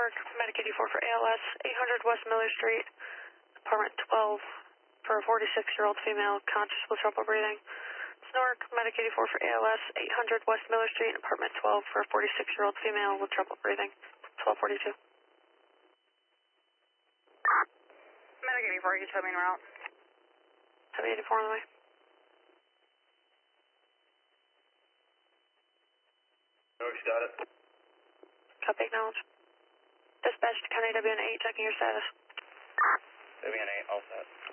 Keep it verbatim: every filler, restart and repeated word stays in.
Newark, Medic eighty-four for A L S, eight hundred West Miller Street, apartment twelve for a forty-six-year-old female, conscious with trouble breathing. It's Newark, Medic eighty-four for A L S, eight hundred West Miller Street, apartment twelve for a forty-six-year-old female with trouble breathing. twelve forty-two. Medic eighty-four, you show me en route. Heavy eighty-four on the way. Newark's got it. Copy, acknowledge. Dispatch to County W N eight, checking your status. W N eight, all set.